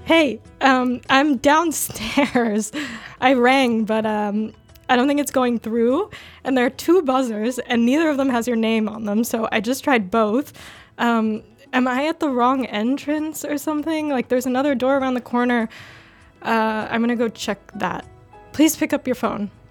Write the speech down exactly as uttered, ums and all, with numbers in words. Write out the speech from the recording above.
Hey, um, I'm downstairs. I rang, but um, I don't think it's going through. And there are two buzzers, and neither of them has your name on them. So I just tried both. Um, am I at the wrong entrance or something? Like, there's another door around the corner. Uh, I'm gonna go check that. Please pick up your phone.